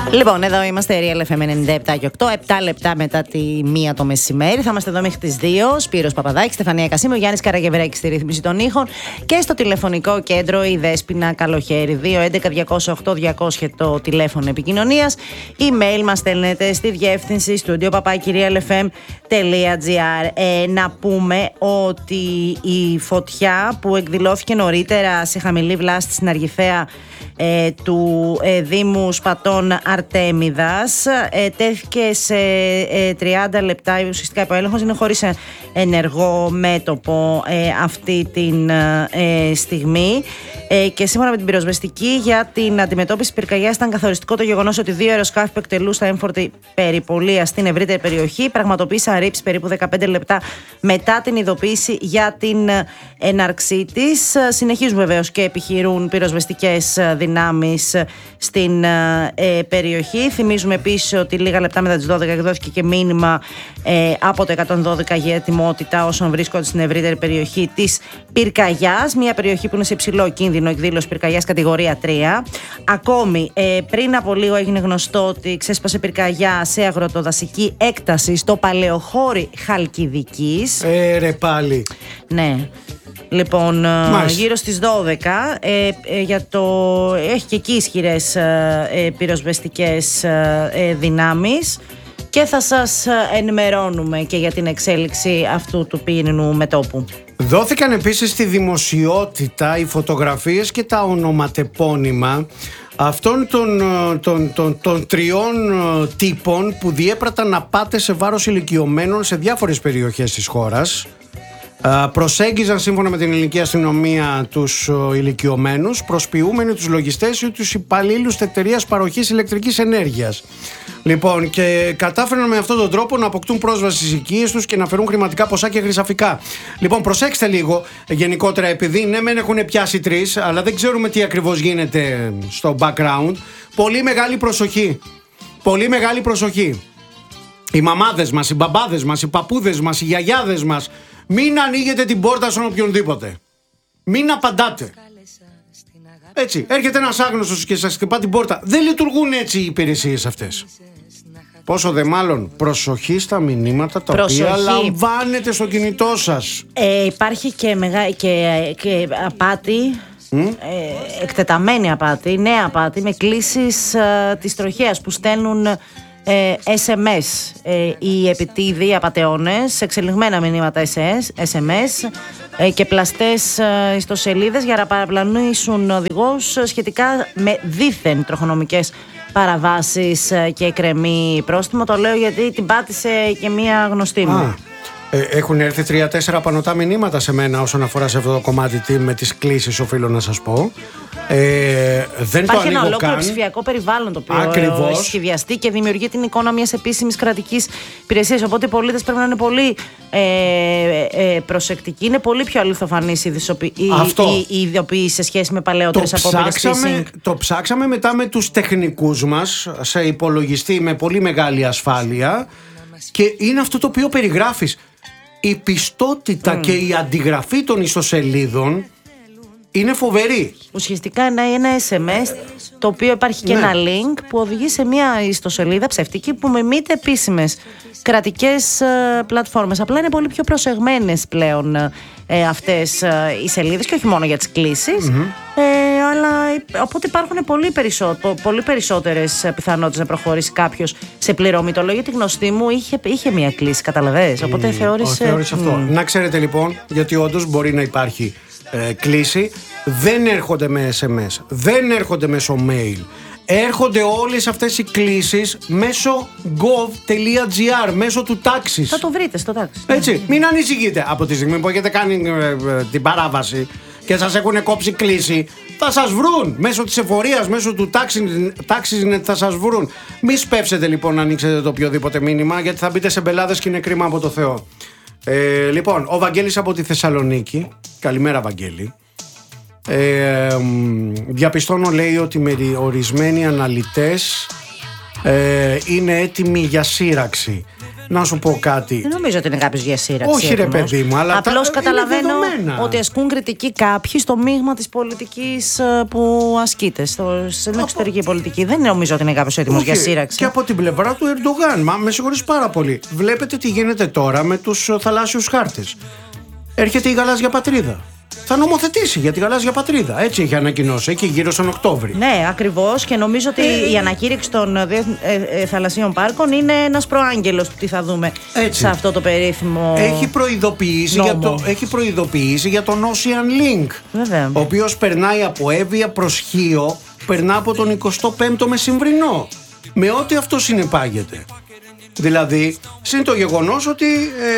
Λοιπόν, εδώ είμαστε Real FM 97 και 8, 7 λεπτά μετά τη 1 το μεσημέρι. Θα είμαστε εδώ μέχρι τις 2. Σπύρος Παπαδάκης, Στεφανία Κασίμου, Γιάννης Καραγευρέκης στη ρύθμιση των ήχων και στο τηλεφωνικό κέντρο η Δέσποινα Καλοχέρη. 211-208-200 το τηλέφωνο επικοινωνίας. Email μας στέλνετε στη διεύθυνση studio@realfm.gr. Να πούμε ότι η φωτιά που εκδηλώθηκε νωρίτερα σε χαμηλή βλάστη στην Αργυθέα του Δήμου Σπατών Αρτέμιδας τέθηκε σε 30 λεπτά ουσιαστικά υπό έλεγχος. Είναι χωρίς ενεργό μέτωπο αυτή την στιγμή και σύμφωνα με την πυροσβεστική για την αντιμετώπιση πυρκαγιάς ήταν καθοριστικό το γεγονός ότι 2 αεροσκάφη που εκτελούσαν έμφορτη περιπολία στην ευρύτερη περιοχή πραγματοποίησαν ρήψεις περίπου 15 λεπτά μετά την ειδοποίηση για την έναρξή της. Συνεχίζουν βεβαίως και επιχειρούν πυροσβεστικές δυνάμεις στην περιοχή. Θυμίζουμε επίσης ότι λίγα λεπτά μετά τις 12 εκδόθηκε και μήνυμα από το 112 για ετοιμότητα όσων βρίσκονται στην ευρύτερη περιοχή της πυρκαγιάς. Μια περιοχή που είναι σε υψηλό κίνδυνο εκδήλωση πυρκαγιάς κατηγορία 3. Ακόμη, πριν από λίγο έγινε γνωστό ότι ξέσπασε πυρκαγιά σε αγροτοδασική έκταση στο Παλαιοχώρι Χαλκιδικής. Ρε πάλι. Ναι. Λοιπόν, γύρω στις 12 έχει και εκεί ισχυρές πυροσβεστικές δυνάμεις και θα σας ενημερώνουμε και για την εξέλιξη αυτού του πυρηνικού μετώπου. Δόθηκαν επίσης στη δημοσιότητα οι φωτογραφίες και τα ονοματεπώνυμα αυτών των 3 τύπων που διέπραταν απάτες σε βάρος ηλικιωμένων σε διάφορες περιοχές της χώρας. Προσέγγιζαν σύμφωνα με την ελληνική αστυνομία τους ηλικιωμένους, προσποιούμενοι τους λογιστές ή τους υπαλλήλους εταιρείας παροχής ηλεκτρικής ενέργειας. Λοιπόν, και κατάφεραν με αυτόν τον τρόπο να αποκτούν πρόσβαση στις οικίες τους και να φέρουν χρηματικά ποσά και χρυσαφικά. Λοιπόν, προσέξτε λίγο γενικότερα, επειδή ναι, μεν έχουν πιάσει 3, αλλά δεν ξέρουμε τι ακριβώς γίνεται στο background. Πολύ μεγάλη προσοχή. Πολύ μεγάλη προσοχή. Οι μαμάδες μας, οι μπαμπάδες μας, οι παππούδες μας, οι γιαγιάδες μας. Μην ανοίγετε την πόρτα στον οποιονδήποτε. Μην απαντάτε. Έτσι, έρχεται ένας άγνωστος και σας χτυπά την πόρτα. Δεν λειτουργούν έτσι οι υπηρεσίες αυτές. Πόσο δε μάλλον προσοχή στα μηνύματα τα οποία λαμβάνετε στο κινητό σας. Υπάρχει και απάτη, εκτεταμένη απάτη, νέα απάτη με κλήσεις της τροχέας που στέλνουν SMS οι επιτίδιοι απατεώνες, εξελιγμένα μηνύματα SMS και πλαστές ιστοσελίδες για να παραπλανήσουν οδηγούς σχετικά με δήθεν τροχονομικές παραβάσεις και εκκρεμή πρόστιμο. Το λέω γιατί την πάτησε και μία γνωστή μου. Έχουν έρθει 3-4 πανωτά μηνύματα σε μένα όσον αφορά σε αυτό το κομμάτι με τις κλήσεις, οφείλω να σας πω. Δεν υπάρχει ένα ολόκληρο ψηφιακό περιβάλλον το οποίο έχει σχεδιαστεί και δημιουργεί την εικόνα μιας επίσημης κρατικής υπηρεσίας. Οπότε οι πολίτες πρέπει να είναι πολύ προσεκτικοί. Είναι πολύ πιο αληθοφανής η ειδοποίηση σε σχέση με παλαιότερες απόπειρες. Το ψάξαμε μετά με τους τεχνικούς μας σε υπολογιστή με πολύ μεγάλη ασφάλεια και είναι αυτό το οποίο περιγράφεις. Η πιστότητα και η αντιγραφή των ιστοσελίδων είναι φοβερή. Ουσιαστικά είναι ένα SMS το οποίο υπάρχει και ένα link που οδηγεί σε μια ιστοσελίδα ψευτική που μιμείται επίσημες κρατικές πλατφόρμες. Απλά είναι πολύ πιο προσεγμένες πλέον αυτές οι σελίδες και όχι μόνο για τις κλήσεις. Αλλά οπότε υπάρχουν πολύ περισσότερες πιθανότητες να προχωρήσει κάποιος σε πληρωμή. Το λέω γιατί γνωστή μου είχε μια κλήση, καταλαβαίνεις. Οπότε θεώρησε αυτό. Να ξέρετε λοιπόν, γιατί όντως μπορεί να υπάρχει κλήση. Δεν έρχονται με SMS, δεν έρχονται μέσω mail. Έρχονται όλες αυτές οι κλήσεις μέσω gov.gr, μέσω του τάξης. Θα το βρείτε στο τάξη. Έτσι, μην ανησυχείτε. Από τη στιγμή που έχετε κάνει την παράβαση και σας έχουν κόψει κλήση, θα σας βρουν μέσω της εφορίας, μέσω του τάξης θα σας βρουν. Μη σπεύσετε λοιπόν να ανοίξετε το οποιοδήποτε μήνυμα, γιατί θα μπείτε σε μπελάδες και είναι κρίμα από το Θεό. Λοιπόν, ο Βαγγέλης από τη Θεσσαλονίκη. Καλημέρα Βαγγέλη. Διαπιστώνω, λέει, ότι με ορισμένοι αναλυτές είναι έτοιμοι για σύραξη. να σου πω κάτι. Δεν νομίζω ότι είναι κάποιος για σύραξη. Όχι, ρε παιδί μου, αλλά απλώς καταλαβαίνω ότι ασκούν κριτική κάποιοι στο μείγμα της πολιτικής που ασκείται, στην εξωτερική πολιτική. Δεν νομίζω ότι είναι κάποιος έτοιμος για σύραξη. Και από την πλευρά του Ερντογάν, με συγχωρείς πάρα πολύ. Βλέπετε τι γίνεται τώρα με τους θαλάσσιους χάρτες. Έρχεται η γαλάζια πατρίδα. Θα νομοθετήσει για τη γαλάζια πατρίδα. Έτσι έχει ανακοινώσει, εκεί γύρω στον Οκτώβρη. Ναι, ακριβώς. Και νομίζω ότι η ανακήρυξη των θαλασσίων πάρκων είναι ένας προάγγελος του τι θα δούμε σε αυτό το περίφημο έχει προειδοποιήσει για τον Ocean Link. Βέβαια. Ο οποίος περνάει από Εύβοια προς Χίο, περνά από τον 25ο Μεσημβρινό. Με ό,τι αυτό συνεπάγεται. Δηλαδή, συν το γεγονός ότι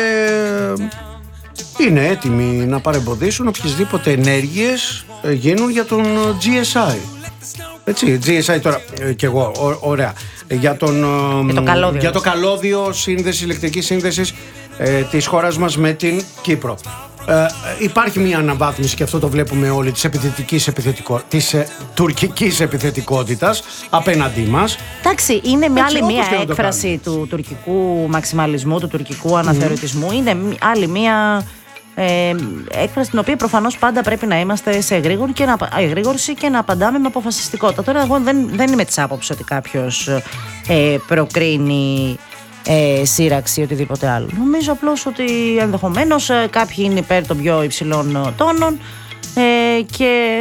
είναι έτοιμοι να παρεμποδίσουν οποιασδήποτε ενέργειες γίνουν για τον GSI. Έτσι, GSI τώρα κι εγώ, ωραία. Για το καλώδιο ηλεκτρικής σύνδεσης της χώρας μας με την Κύπρο. Υπάρχει μια αναβάθμιση και αυτό το βλέπουμε όλοι της τουρκικής επιθετικότητας απέναντί μας. Εντάξει, είναι άλλη μια έκφραση του τουρκικού μαξιμαλισμού, του τουρκικού αναθεωρητισμού. Είναι άλλη μια έκφραση την οποία προφανώς πάντα πρέπει να είμαστε σε εγρήγορση και να απαντάμε με αποφασιστικότητα. Τώρα εγώ δεν είμαι της άποψης ότι κάποιος προκρίνει σύραξη ή οτιδήποτε άλλο. Νομίζω απλώς ότι ενδεχομένως κάποιοι είναι υπέρ των πιο υψηλών τόνων και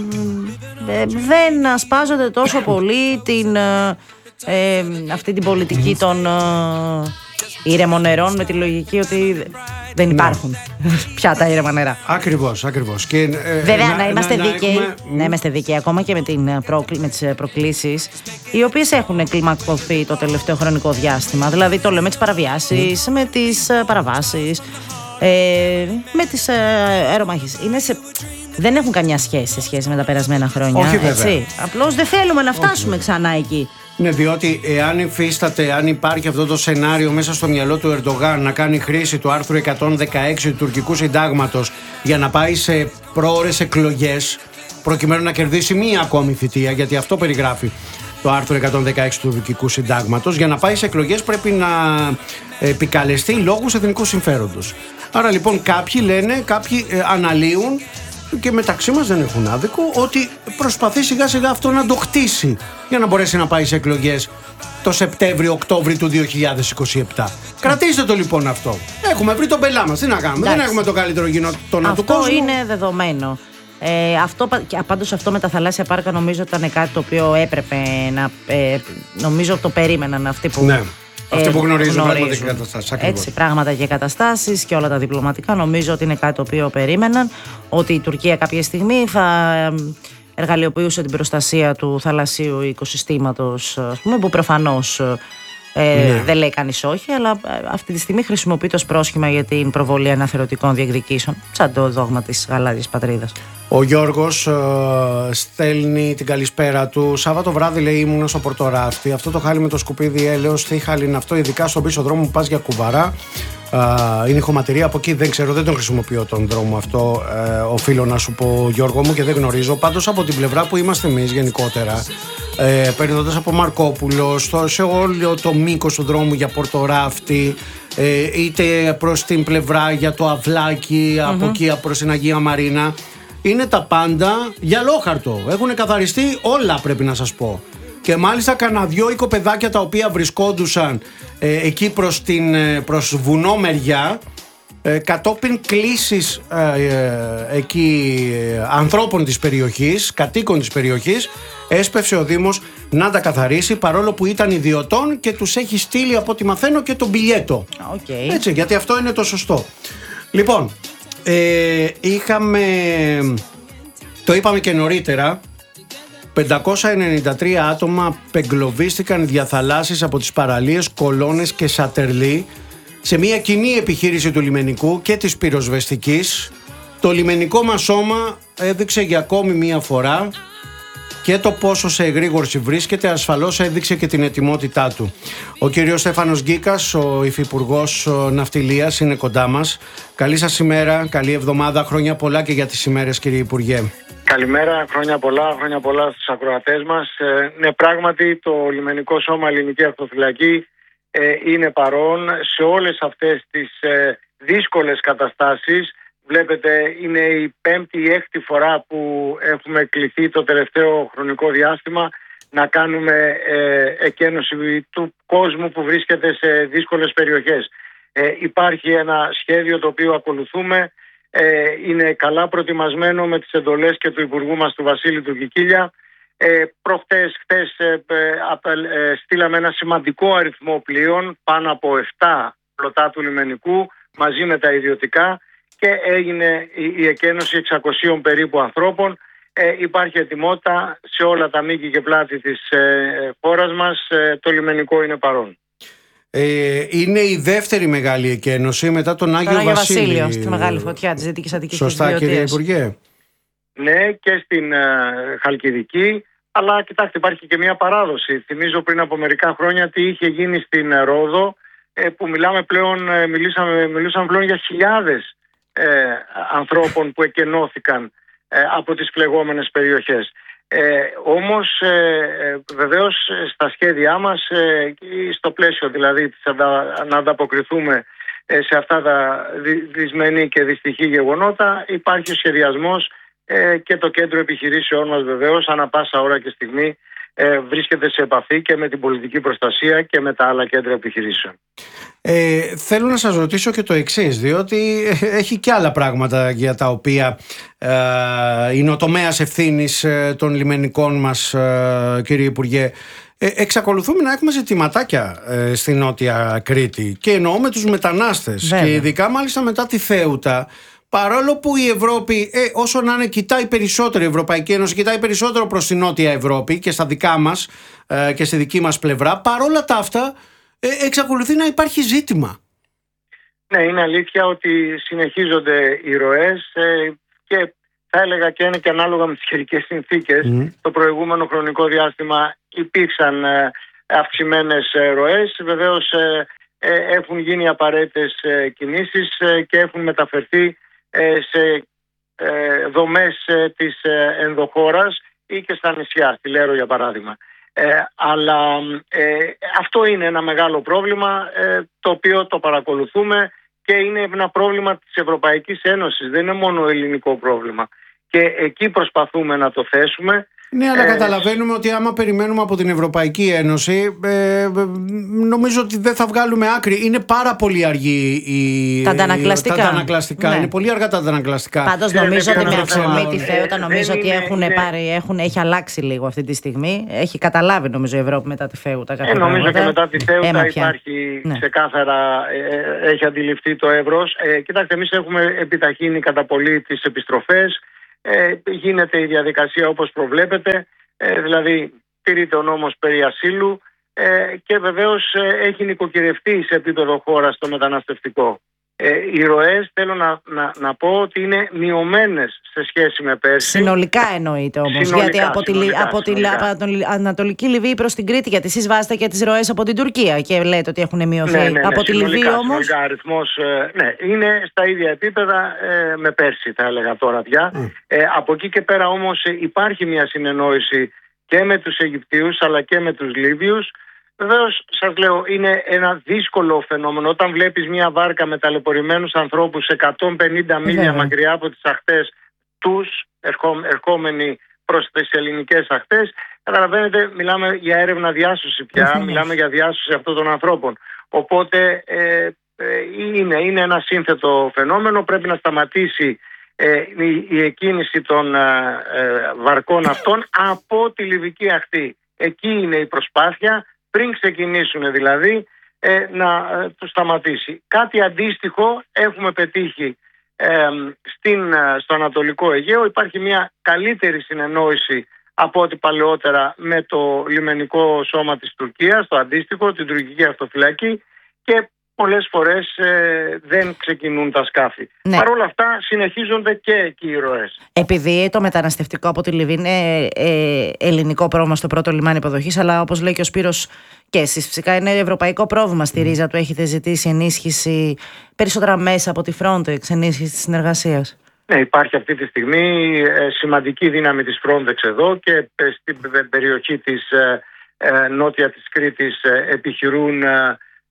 δεν ασπάζονται τόσο πολύ αυτή την πολιτική των ήρεμων νερών, με τη λογική ότι δεν υπάρχουν πια τα ήρεμα νερά. Ακριβώς. Και, βέβαια, να είμαστε δίκαιοι. Να είμαστε δίκαιοι ακόμα και με τις προκλήσεις, οι οποίες έχουν κλιμακωθεί το τελευταίο χρονικό διάστημα. Δηλαδή, το λέω με τις παραβιάσεις, με τις παραβάσεις, με τις αερομάχες. Δεν έχουν καμιά σχέση με τα περασμένα χρόνια. Όχι, βέβαια. Απλώς δεν θέλουμε να φτάσουμε ξανά εκεί. Ναι, διότι αν υπάρχει αυτό το σενάριο μέσα στο μυαλό του Ερντογάν να κάνει χρήση του άρθρου 116 του τουρκικού συντάγματος για να πάει σε πρόωρες εκλογές, προκειμένου να κερδίσει μία ακόμη θητεία, γιατί αυτό περιγράφει το άρθρο 116 του τουρκικού συντάγματος, για να πάει σε εκλογές πρέπει να επικαλεστεί λόγους εθνικού συμφέροντος. Άρα λοιπόν κάποιοι αναλύουν, και μεταξύ μας δεν έχουν άδικο, ότι προσπαθεί σιγά σιγά αυτό να το χτίσει για να μπορέσει να πάει σε εκλογές το Σεπτέμβριο-Οκτώβριο του 2027. Κρατήστε το λοιπόν αυτό. Έχουμε βρει τον πελά μας. Τι να κάνουμε, δεν έχουμε το καλύτερο γειτονά του κόσμου. Αυτό είναι δεδομένο. Πάντως αυτό με τα θαλάσσια πάρκα νομίζω ότι ήταν κάτι το οποίο έπρεπε να. Νομίζω το περίμεναν αυτοί που. Ναι. Αυτοί που γνωρίζουν πράγματα και καταστάσεις. Έτσι, πράγματα και καταστάσεις και όλα τα διπλωματικά. Νομίζω ότι είναι κάτι το οποίο περίμεναν. Ότι η Τουρκία κάποια στιγμή θα εργαλειοποιούσε την προστασία του θαλασσίου οικοσυστήματος, ας πούμε, που προφανώς δεν λέει κανείς όχι, αλλά αυτή τη στιγμή χρησιμοποιείται ως πρόσχημα για την προβολή αναθερωτικών διεκδικήσεων, σαν το δόγμα της γαλάζιας πατρίδας. Ο Γιώργος στέλνει την καλησπέρα του. Σάββατο βράδυ, λέει, ήμουνα στο Πορτοράφτη. Αυτό το χάλι με το σκουπίδι έλεος, τι χάλι είναι αυτό, ειδικά στον πίσω δρόμο που πας για Κουβαρά. Είναι χωματερία από εκεί, δεν ξέρω, δεν τον χρησιμοποιώ τον δρόμο αυτό. Οφείλω να σου πω, Γιώργο μου, και δεν γνωρίζω. Πάντως από την πλευρά που είμαστε εμείς γενικότερα, περνώντας από Μαρκόπουλο, σε όλο το μήκος του δρόμου για Πορτοράφτη, είτε προς την πλευρά για το Αυλάκι, από εκεί προς την Αγία Μαρίνα. Είναι τα πάντα γυαλόχαρτο. Έχουν καθαριστεί όλα, πρέπει να σας πω. Και μάλιστα κανένα δυο οικοπεδάκια τα οποία βρισκόντουσαν εκεί προς βουνό μεριά, κατόπιν κλήσεις εκεί ανθρώπων της περιοχής, κατοίκων της περιοχής, έσπευσε ο Δήμος να τα καθαρίσει, παρόλο που ήταν ιδιωτών και τους έχει στείλει, από ό,τι μαθαίνω, και τον μπιλιέτο. Okay. Έτσι, γιατί αυτό είναι το σωστό. Λοιπόν, το είπαμε και νωρίτερα, 593 άτομα πεγκλωβίστηκαν διαθαλάσσης από τις παραλίες Κολώνες και Σατερλή σε μια κοινή επιχείρηση του λιμενικού και της πυροσβεστικής. Το λιμενικό μας σώμα έδειξε για ακόμη μια φορά και το πόσο σε εγρήγορση βρίσκεται, ασφαλώς έδειξε και την ετοιμότητά του. Ο κύριος Στέφανος Γκίκας, ο υφυπουργός ναυτιλίας, είναι κοντά μας. Καλή σας ημέρα, καλή εβδομάδα, χρόνια πολλά και για τις ημέρες, κύριε Υπουργέ. Καλημέρα, χρόνια πολλά στους ακροατές μας. Ναι, πράγματι το λιμενικό σώμα Ελληνική Ακτοφυλακή είναι παρόν σε όλες αυτές τις δύσκολες καταστάσεις. Βλέπετε, είναι η 5η ή 6η φορά που έχουμε κληθεί το τελευταίο χρονικό διάστημα να κάνουμε εκένωση του κόσμου που βρίσκεται σε δύσκολες περιοχές. Υπάρχει ένα σχέδιο το οποίο ακολουθούμε, είναι καλά προετοιμασμένο με τις εντολές και του Υπουργού μας του Βασίλη του Κικίλια. Χτες στείλαμε ένα σημαντικό αριθμό πλοίων, πάνω από 7 πλωτά του λιμενικού μαζί με τα ιδιωτικά, και έγινε η εκένωση 600 περίπου ανθρώπων. Υπάρχει ετοιμότητα σε όλα τα μήκη και πλάτη της χώρας μας. Το λιμενικό είναι παρόν. Είναι η δεύτερη μεγάλη εκένωση μετά τον Άγιο Βασίλειο. Στη μεγάλη φωτιά της Δυτικής Αττικής. Σωστά, κύριε Υπουργέ? Ναι, και στην Χαλκιδική. Αλλά κοιτάξτε, υπάρχει και μια παράδοση. Θυμίζω πριν από μερικά χρόνια τι είχε γίνει στην Ρόδο, που μιλούσαμε πλέον για χιλιάδες ανθρώπων που εκενώθηκαν από τις φλεγόμενες περιοχές. Όμως βεβαίως στα σχέδιά μας, στο πλαίσιο δηλαδή να ανταποκριθούμε σε αυτά τα δυσμενή και δυστυχή γεγονότα, υπάρχει ο σχεδιασμός και το κέντρο επιχειρήσεών μας βεβαίως ανά πάσα ώρα και στιγμή βρίσκεται σε επαφή και με την πολιτική προστασία και με τα άλλα κέντρα επιχειρήσεων. Θέλω να σας ρωτήσω και το εξής, διότι έχει και άλλα πράγματα για τα οποία είναι ο τομέας ευθύνης των λιμενικών μας, κύριε Υπουργέ. Εξακολουθούμε να έχουμε ζητηματάκια στη Νότια Κρήτη, και εννοώ με τους μετανάστες. Βέβαια. Και ειδικά μάλιστα μετά τη Θέουτα. Παρόλο που η Ευρώπη, όσο να είναι, κοιτάει περισσότερο, η Ευρωπαϊκή Ένωση κοιτάει περισσότερο προς τη Νότια Ευρώπη και στα δικά μας και στη δική μας πλευρά, παρόλα τα αυτά εξακολουθεί να υπάρχει ζήτημα. Ναι, είναι αλήθεια ότι συνεχίζονται οι ροές και θα έλεγα και είναι και ανάλογα με τις καιρικές συνθήκες. Το προηγούμενο χρονικό διάστημα υπήρξαν αυξημένες ροές. Βεβαίως έχουν γίνει απαραίτητες κινήσεις και έχουν μεταφερθεί σε δομές της ενδοχώρας ή και στα νησιά, στη Λέρο για παράδειγμα. Αλλά αυτό είναι ένα μεγάλο πρόβλημα, το οποίο το παρακολουθούμε και είναι ένα πρόβλημα της Ευρωπαϊκής Ένωσης. Δεν είναι μόνο ελληνικό πρόβλημα. Και εκεί προσπαθούμε να το θέσουμε. Ναι, αλλά καταλαβαίνουμε ότι άμα περιμένουμε από την Ευρωπαϊκή Ένωση, νομίζω ότι δεν θα βγάλουμε άκρη. Είναι πάρα πολύ αργή τα αντανακλαστικά. Ναι. Είναι πολύ αργά τα αντανακλαστικά. Πάντως νομίζω ότι με αφορμή τη Θέουτα νομίζω ότι έχει αλλάξει λίγο αυτή τη στιγμή. Έχει καταλάβει νομίζω η Ευρώπη μετά τη Θέουτα. Νομίζω και μετά τη Θέουτα υπάρχει ξεκάθαρα, έχει αντιληφθεί το εύρος. Κοιτάξτε, εμείς έχουμε επιταχύνει κατά πολύ τις επιστροφές. Γίνεται η διαδικασία όπως προβλέπετε, δηλαδή τηρείται ο νόμος περί ασύλου και βεβαίως έχει νοικοκυρευτεί σε επίπεδο χώρας το μεταναστευτικό. Οι ροές θέλω να πω ότι είναι μειωμένες σε σχέση με πέρσι. Συνολικά εννοείται όμως, γιατί από την Ανατολική Λιβύη προς την Κρήτη, γιατί εσείς βάζετε και τις ροές από την Τουρκία και λέτε ότι έχουν μειωθεί. Ναι, από τη Λιβύη όμως αριθμός, είναι στα ίδια επίπεδα με πέρσι, θα έλεγα τώρα πια. Από εκεί και πέρα όμως υπάρχει μια συνεννόηση και με τους Αιγυπτίους αλλά και με τους Λίβιους. Βεβαίως, σας λέω, είναι ένα δύσκολο φαινόμενο. Όταν βλέπεις μια βάρκα με ταλαιπωρημένους ανθρώπους 150 μίλια μακριά από τις ακτές τους, ερχόμενοι προς τις ελληνικές ακτές, καταλαβαίνετε, μιλάμε για έρευνα διάσωση πια, μιλάμε για διάσωση αυτών των ανθρώπων. Οπότε είναι ένα σύνθετο φαινόμενο, πρέπει να σταματήσει η εκκίνηση των βαρκών αυτών από τη Λιβική ακτή. Εκεί είναι η προσπάθεια, πριν ξεκινήσουν δηλαδή, να το σταματήσει. Κάτι αντίστοιχο έχουμε πετύχει στο Ανατολικό Αιγαίο. Υπάρχει μια καλύτερη συνεννόηση από ό,τι παλαιότερα με το λιμενικό σώμα της Τουρκίας, το αντίστοιχο, την τουρκική ακτοφυλακή, και πολλές φορές δεν ξεκινούν τα σκάφη. Ναι. Παρ' όλα αυτά συνεχίζονται και εκεί οι ροές. Επειδή το μεταναστευτικό από τη Λιβύη είναι ελληνικό πρόβλημα στο πρώτο λιμάνι υποδοχής, αλλά όπως λέει και ο Σπύρος και εσείς φυσικά είναι ευρωπαϊκό πρόβλημα στη ρίζα του. Έχετε ζητήσει ενίσχυση περισσότερα μέσα από τη Frontex, ενίσχυση της συνεργασίας. Ναι, υπάρχει αυτή τη στιγμή σημαντική δύναμη της Frontex εδώ και στην περιοχή της νότια της Κρήτης επιχειρούν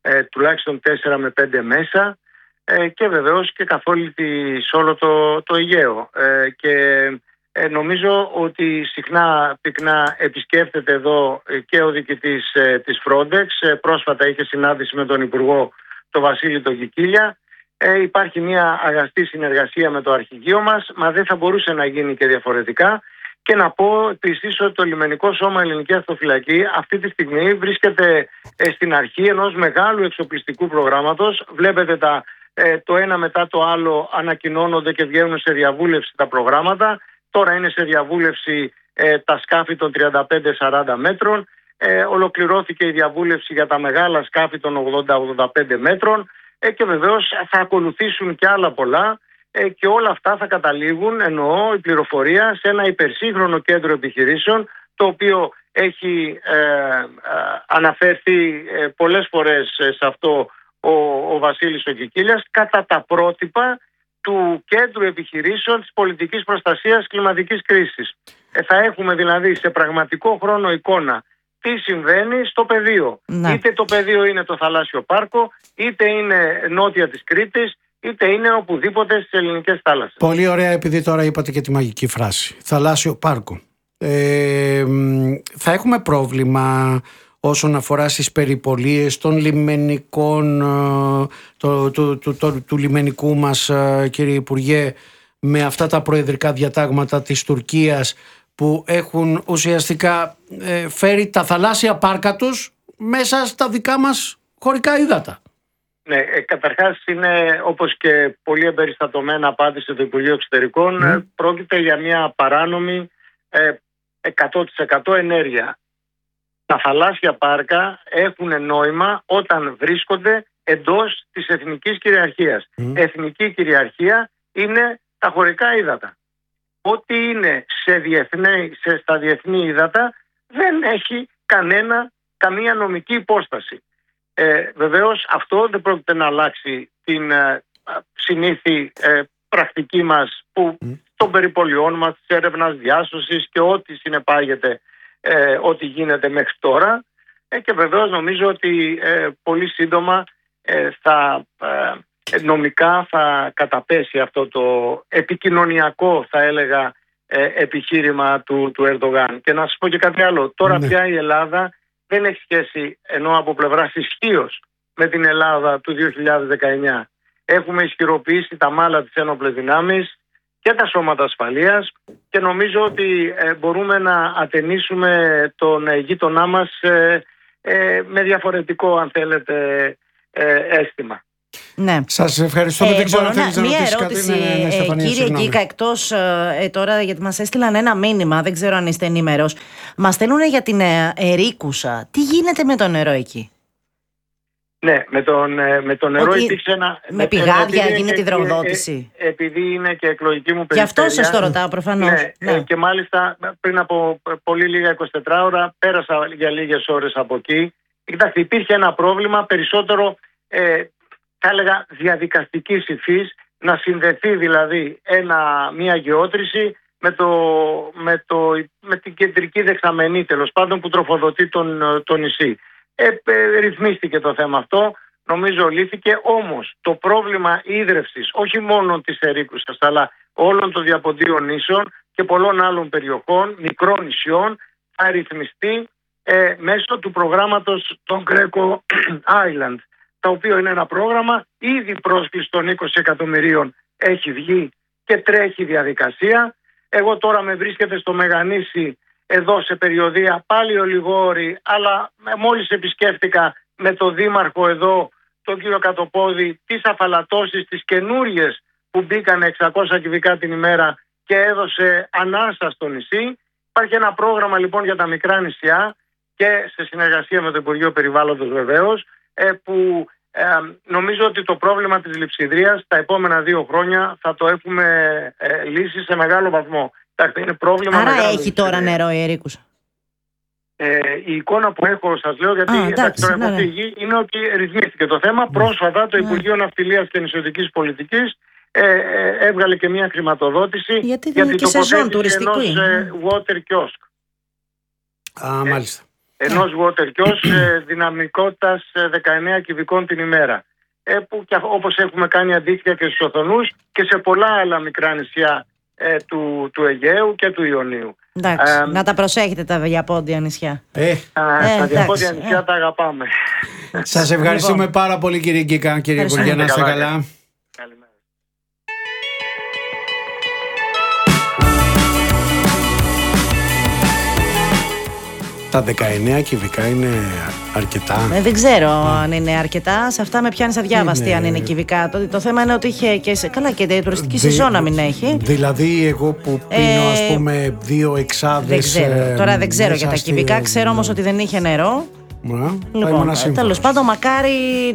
τουλάχιστον 4 με 5 μέσα, και βεβαίως και σε όλο το Αιγαίο. Και νομίζω ότι συχνά πυκνά επισκέφτεται εδώ και ο διοικητής της Frontex. Πρόσφατα είχε συνάντηση με τον Υπουργό, τον Βασίλη τον Κικίλια. Υπάρχει μια αγαστή συνεργασία με το αρχηγείο μας, μα δεν θα μπορούσε να γίνει και διαφορετικά. Και να πω επίσης ότι το Λιμενικό Σώμα Ελληνική Ακτοφυλακή αυτή τη στιγμή βρίσκεται στην αρχή ενός μεγάλου εξοπλιστικού προγράμματος. Βλέπετε το ένα μετά το άλλο ανακοινώνονται και βγαίνουν σε διαβούλευση τα προγράμματα. Τώρα είναι σε διαβούλευση τα σκάφη των 35-40 μέτρων. Ολοκληρώθηκε η διαβούλευση για τα μεγάλα σκάφη των 80-85 μέτρων. Και βεβαίως θα ακολουθήσουν και άλλα πολλά. Και όλα αυτά θα καταλήγουν, εννοώ, η πληροφορία σε ένα υπερσύγχρονο κέντρο επιχειρήσεων, το οποίο έχει αναφέρθει πολλές φορές σε αυτό ο Βασίλης ο Κικίλιας, κατά τα πρότυπα του κέντρου επιχειρήσεων της πολιτικής προστασίας κλιματικής κρίσης. Θα έχουμε δηλαδή σε πραγματικό χρόνο εικόνα τι συμβαίνει στο πεδίο. Ναι. Είτε το πεδίο είναι το θαλάσσιο πάρκο, είτε είναι νότια της Κρήτης, είτε είναι οπουδήποτε στις ελληνικές θάλασσες. Πολύ ωραία, επειδή τώρα είπατε και τη μαγική φράση θαλάσσιο πάρκο. Θα έχουμε πρόβλημα όσον αφορά στις περιπολίες των λιμενικών, του λιμενικού μας, κύριε Υπουργέ, με αυτά τα προεδρικά διατάγματα της Τουρκίας που έχουν ουσιαστικά φέρει τα θαλάσσια πάρκα τους μέσα στα δικά μας χωρικά ύδατα? Ναι, καταρχάς είναι, όπως και πολύ εμπεριστατωμένα απάντησε το Υπουργείο Εξωτερικών, πρόκειται για μια παράνομη 100% ενέργεια. Τα θαλάσσια πάρκα έχουν νόημα όταν βρίσκονται εντός της εθνικής κυριαρχίας. Εθνική κυριαρχία είναι τα χωρικά ύδατα. Ό,τι είναι στα διεθνή ύδατα δεν έχει καμία νομική υπόσταση. Βεβαίως αυτό δεν πρόκειται να αλλάξει την συνήθη πρακτική μας των περιπολιών μας, της έρευνας διάσωσης και ό,τι συνεπάγεται ό,τι γίνεται μέχρι τώρα. Και βεβαίως νομίζω ότι πολύ σύντομα νομικά θα καταπέσει αυτό το επικοινωνιακό, θα έλεγα, επιχείρημα του Ερντογάν. Και να σας πω και κάτι άλλο. Τώρα πια η Ελλάδα δεν έχει σχέση, ενώ από πλευράς ισχύως, με την Ελλάδα του 2019. Έχουμε ισχυροποιήσει τα μάλα της ένοπλες δυνάμεις και τα σώματα ασφαλείας και νομίζω ότι μπορούμε να ατενίσουμε τον γείτονά μας με διαφορετικό, αν θέλετε, αίσθημα. Ναι. Σας ευχαριστώ. Δεν ξέρω αν θέλεις να ρωτήσεις κάτι. Κύριε Γκίκα, εκτός τώρα, γιατί μας έστειλαν ένα μήνυμα, δεν ξέρω αν είστε ενήμερος, μας στέλνουν για την Ερίκουσα. Τι γίνεται με το νερό εκεί? Ναι, με το νερό υπήρξε με πηγάδια γίνεται υδροδότηση. Επειδή είναι και εκλογική μου περιφέρεια. Γι' αυτό σας το ρωτάω προφανώς. Ναι. Και μάλιστα πριν από πολύ λίγα 24 ώρα πέρασα για λίγες ώρες από εκεί. Κοιτάξτε, υπήρχε ένα πρόβλημα περισσότερο, θα έλεγα, διαδικαστικής υφής, να συνδεθεί δηλαδή μια γεώτρηση με την κεντρική δεξαμενή, τέλος πάντων, που τροφοδοτεί το νησί. Ρυθμίστηκε το θέμα αυτό, νομίζω λύθηκε, όμως το πρόβλημα ίδρευσης όχι μόνο της Ερίκουσας αλλά όλων των διαποντίων νήσων και πολλών άλλων περιοχών, μικρών νησιών, θα ρυθμιστεί μέσω του προγράμματος των Greco Islands, το οποίο είναι ένα πρόγραμμα, ήδη πρόσκληση των 20 εκατομμυρίων έχει βγει και τρέχει διαδικασία. Εγώ τώρα με βρίσκεται στο Μεγανήσι, εδώ σε περιοδία, πάλι ο Λιγόρη, αλλά μόλις επισκέφτηκα με τον Δήμαρχο εδώ, τον κύριο Κατοπόδη, τις αφαλατώσεις, τις καινούριες που μπήκαν 600 κυβικά την ημέρα και έδωσε ανάσα στο νησί. Υπάρχει ένα πρόγραμμα λοιπόν για τα μικρά νησιά και σε συνεργασία με το Υπουργείο Περιβάλλοντος βεβαίως, που νομίζω ότι το πρόβλημα της λειψιδρίας τα επόμενα 2 χρόνια θα το έχουμε λύσει σε μεγάλο βαθμό. Είναι πρόβλημα. Άρα έχει τώρα νερό η Ερίκουσα? Η εικόνα που έχω, σας λέω, γιατί έχω φύγει, είναι ότι ρυθμίστηκε το θέμα. Πρόσφατα το Υπουργείο Ναυτιλίας και Νησιωτικής Πολιτικής έβγαλε και μια χρηματοδότηση για την τοποθέτηση ενός water kiosk. Μάλιστα. ενός water kiosk δυναμικότητας 19 κυβικών την ημέρα. Που όπως έχουμε κάνει αντίστοιχα και στους Οθονούς και σε πολλά άλλα μικρά νησιά του Αιγαίου και του Ιωνίου. Εντάξει, να τα προσέχετε τα διαπόντια νησιά. Τα διαπόντια νησιά τα αγαπάμε. Σας ευχαριστούμε πάρα πολύ, κύριε Γκίκα, κύριε Υπουργέ, να είστε καλά. Καλημέρα. Τα 19 κυβικά είναι αρκετά. Δεν ξέρω αν είναι αρκετά. Σε αυτά με πιάνει αδιάβαστη αν είναι κυβικά. Το θέμα είναι ότι είχε και. Καλά, και η τουριστική σεζόν να μην έχει. Δηλαδή, εγώ που πίνω, ας πούμε, 2 εξάδες. Δεν ξέρω. Τώρα δεν ξέρω για τα κυβικά. Ξέρω όμως ότι δεν είχε νερό. Λοιπόν, τέλος πάντων, μακάρι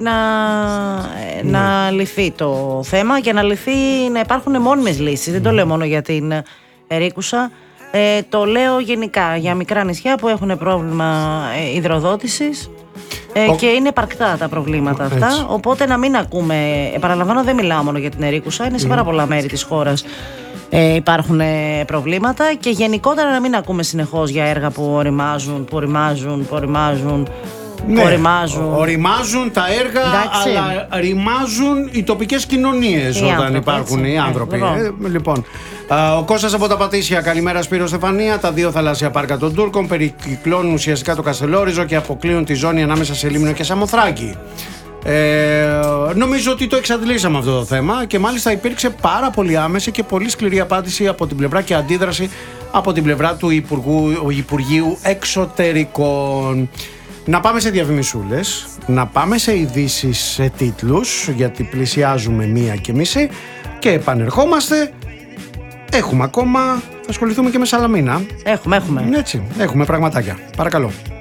να λυθεί το θέμα και να υπάρχουν μόνιμες λύσεις. Δεν το λέω μόνο για την Ερίκουσα. Το λέω γενικά για μικρά νησιά που έχουν πρόβλημα υδροδότησης και είναι επαρκτά τα προβλήματα αυτά. Έτσι. Οπότε να μην ακούμε. Επαναλαμβάνω, δεν μιλάω μόνο για την Ερίκουσα, είναι σε πάρα πολλά μέρη της χώρας υπάρχουν προβλήματα και γενικότερα να μην ακούμε συνεχώς για έργα που οριμάζουν. Ναι, οριμάζουν τα έργα. Εντάξει. Αλλά ρημάζουν οι τοπικές κοινωνίες όταν υπάρχουν οι άνθρωποι. Λοιπόν, ο Κώστας από τα Πατήσια, καλημέρα Σπύρο Στεφανία. Τα 2 θαλάσσια πάρκα των Τούρκων περικυκλώνουν ουσιαστικά το Καστελόριζο και αποκλείουν τη ζώνη ανάμεσα σε Λίμνο και Σαμοθράκη. Νομίζω ότι το εξαντλήσαμε αυτό το θέμα και μάλιστα υπήρξε πάρα πολύ άμεση και πολύ σκληρή απάντηση από την πλευρά και αντίδραση από την πλευρά του Υπουργείου Εξωτερικών. Να πάμε σε διαφημισούλες, να πάμε σε ειδήσεις, σε τίτλους, γιατί πλησιάζουμε 1:30 και επανερχόμαστε. Έχουμε ακόμα, θα ασχοληθούμε και με Σαλαμίνα. Έχουμε. Έτσι, έχουμε πραγματάκια. Παρακαλώ.